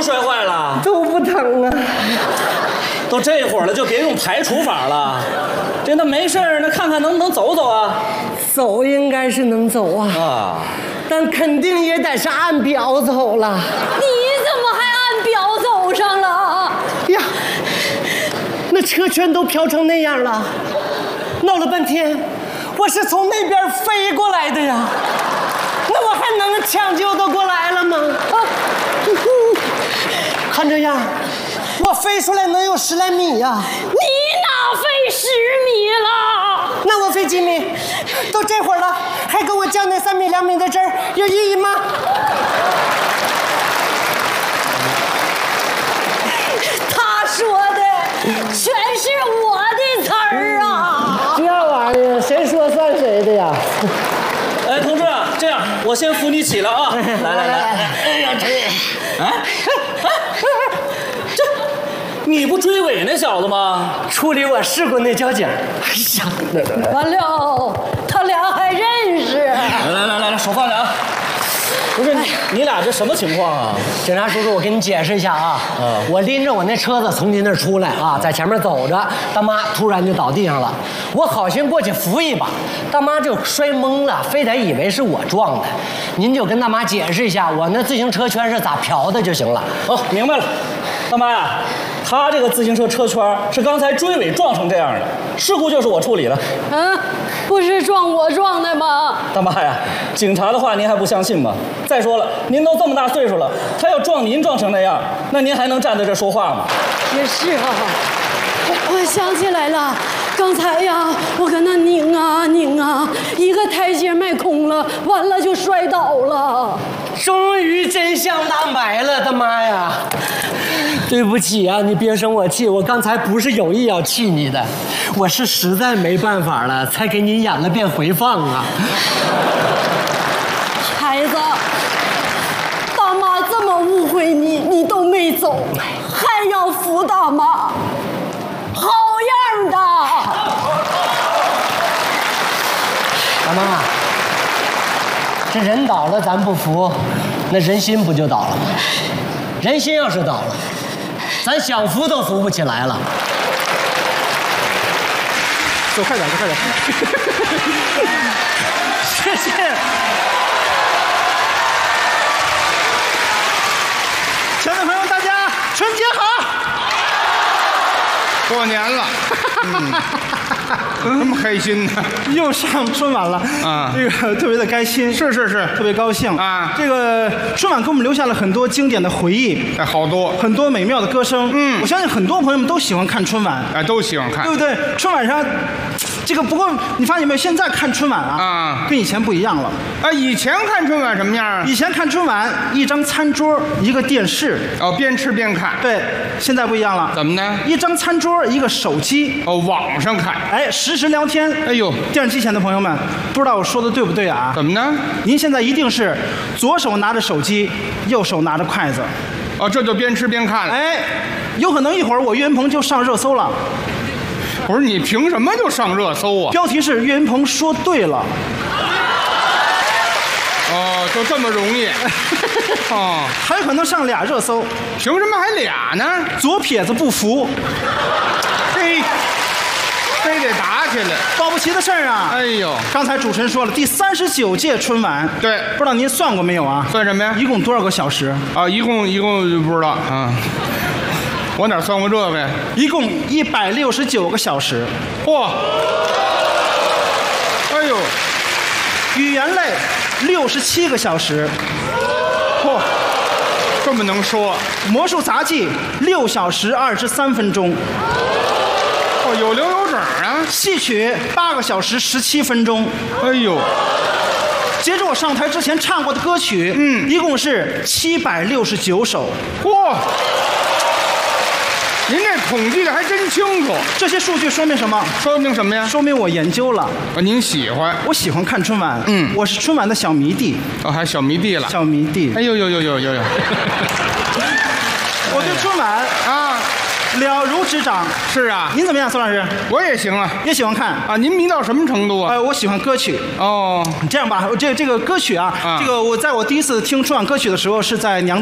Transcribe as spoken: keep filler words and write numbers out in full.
摔坏了？ 都不疼啊。 都这会儿了，就别用排除法了。这那没事儿，那看看能不能走走啊？ 走应该是能走啊， 啊， 但肯定也得是按表走了。 你怎么还按表走上了？ 呀，那车圈都飘成那样了，闹了半天，我是从那边飞过来的呀，那我还能抢救得过来了吗？啊，看这样，我飞出来能有十来米呀、啊。 你哪飞十米了？ 那我飞几米？都这会儿了，还跟我较那三米两米的真儿，有意义吗？ 他说的全是我的词儿啊！ 这玩意儿谁说算谁的呀？ 哎，同志，这样我先扶你起来啊！来来来，哎呀这，哎，这你不追尾那小子吗？ 处理我试过那交警。哎呀， 完了，他俩还认识。 来来来来来，手放下啊！不是你你俩这什么情况啊？ 警察叔叔，我给你解释一下啊。 嗯我拎着我那车子从您那儿出来啊，在前面走着，大妈突然就倒地上了，我好心过去扶一把，大妈就摔懵了，非得以为是我撞的。您就跟大妈解释一下，我那自行车圈是咋瓢的就行了。 哦，明白了，大妈呀，他这个自行车车圈是刚才追尾撞成这样的，事故就是我处理的。 嗯，不是撞我撞的吗？ 大妈呀，警察的话您还不相信吗？再说了，您都这么大岁数了，他要撞您撞成那样，那您还能站在这说话吗？ 也是啊，我想起来了，刚才呀，我搁那拧啊拧啊，一个台阶迈空了，完了就摔倒了。 终于真相大白了，大妈呀！对不起啊，你别生我气，我刚才不是有意要气你的，我是实在没办法了，才给你演了遍回放啊。 孩子，大妈这么误会你，你都没走，还要扶大妈，好样的！ 大妈，这人倒了咱不服，那人心不就倒了吗？人心要是倒了，咱想扶都扶不起来了。 走快点，走快点。谢谢。亲爱的朋友们，大家春节好！ 过年了，嗯，那么开心呢？ 又上春晚了啊这个特别的开心， 是是是， 特别高兴啊这个春晚给我们留下了很多经典的回忆， 哎，好多， 很多美妙的歌声。 嗯我相信很多朋友们都喜欢看春晚， 哎，都喜欢看对。不对？春晚上，这个不过你发现没有？现在看春晚啊， 啊跟以前不一样了。 啊，以前看春晚什么样啊？ 以前看春晚，一张餐桌，一个电视， 哦，边吃边看。 对，现在不一样了。 怎么呢？ 一张餐桌，一个手机， 哦，网上看。 哎，实时聊天。 哎呦， 电视机前的朋友们，不知道我说的对不对啊？ 怎么呢？ 您现在一定是左手拿着手机，右手拿着筷子。 哦，这就边吃边看了。 哎，有可能一会儿我岳云鹏就上热搜了， 不是你凭什么就上热搜啊？ 标题是岳云鹏说对了。 哦，就这么容易？哦， 还有可能上俩热搜， 凭什么还俩呢？ 左撇子不服， 嘿，非得打起来。 保不齐的事儿啊！ 哎呦， 刚才主持人说了，第三十九届春晚， 对， 不知道您算过没有啊？ 算什么呀？ 一共多少个小时？ 啊，一共一共就不知道啊。我哪算过这个呀？ 一共一百六十九个小时。 嚯！哎呦， 语言类六十七个小时， 嚯，这么能说？ 魔术杂技六小时二十三分钟， 哦，有零有整啊！ 戏曲八个小时十七分钟。 哎呦， 接着我上台之前唱过的歌曲， 嗯一共是七百六十九首。 嚯！您这统计的还真清楚， 这些数据说明什么？ 说明什么呀？ 说明我研究了。 啊，您喜欢？ 我喜欢看春晚， 嗯我是春晚的小迷弟， 哦，还小迷弟了。 小迷弟。 哎呦呦呦呦呦呦！ 我对春晚啊， 了如指掌。 是啊， 您怎么样，宋老师？ 我也行啊。 也喜欢看？ 啊，您迷到什么程度啊？ 呃，我喜欢歌曲。 哦， 这样吧，这这个歌曲啊， 啊这个我在我第一次听春晚歌曲的时候是在娘。